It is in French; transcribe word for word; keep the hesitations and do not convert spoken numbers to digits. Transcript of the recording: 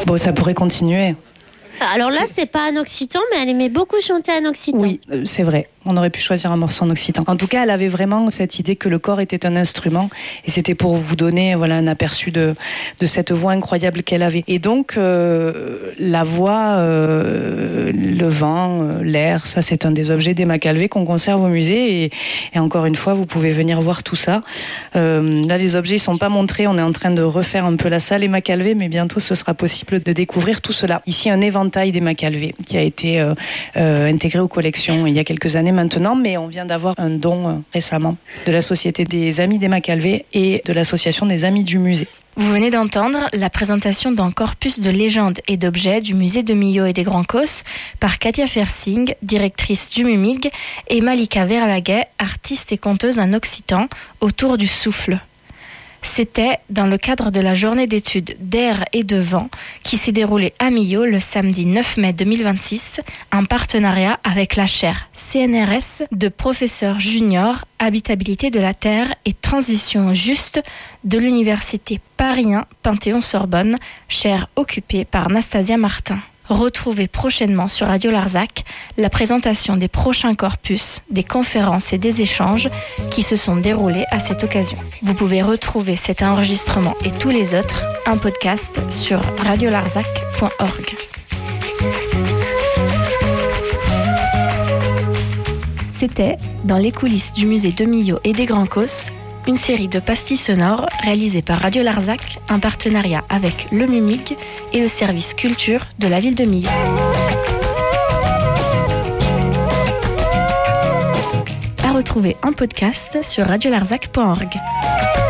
Bon, ça pourrait continuer. Alors là, c'est pas en occitan, mais elle aimait beaucoup chanter en occitan. Oui, c'est vrai. On aurait pu choisir un morceau en occitan. En tout cas, elle avait vraiment cette idée que le corps était un instrument, et c'était pour vous donner voilà, un aperçu de, de cette voix incroyable qu'elle avait. Et donc, euh, la voix, euh, le vent, euh, l'air, ça c'est un des objets d'Emma Calvé qu'on conserve au musée. Et, et encore une fois, vous pouvez venir voir tout ça. Euh, là, les objets ne sont pas montrés. On est en train de refaire un peu la salle Emma Calvé, mais bientôt ce sera possible de découvrir tout cela. Ici, un éventail d'Emma Calvé qui a été euh, euh, intégré aux collections il y a quelques années maintenant, mais on vient d'avoir un don euh, récemment de la Société des Amis d'Emma Calvé et de l'Association des Amis du Musée. Vous venez d'entendre la présentation d'un corpus de légendes et d'objets du musée de Millau et des Grands Causses par Katia Fersing, directrice du MUMIG, et Malika Verlaguet, artiste et conteuse en occitan, autour du souffle. C'était dans le cadre de la journée d'études d'air et de vent qui s'est déroulée à Millau le samedi neuf mai deux mille vingt-six en partenariat avec la chaire C N R S de professeur junior habitabilité de la Terre et transition juste de l'université Paris un Panthéon-Sorbonne, chaire occupée par Nastasia Martin. Retrouvez prochainement sur Radio Larzac la présentation des prochains corpus, des conférences et des échanges qui se sont déroulés à cette occasion. Vous pouvez retrouver cet enregistrement et tous les autres en podcast sur radio larzac point org. C'était Dans les coulisses du musée de Millau et des Grands Causses, une série de pastilles sonores réalisées par Radio Larzac en partenariat avec le MUMIG et le service culture de la ville de Millau. À retrouver en podcast sur radio larzac point org.